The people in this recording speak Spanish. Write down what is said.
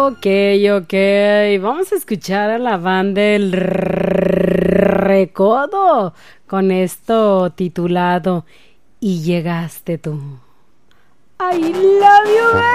Ok, ok. Vamos a escuchar a la banda El Recodo con esto titulado Y llegaste tú. I love you,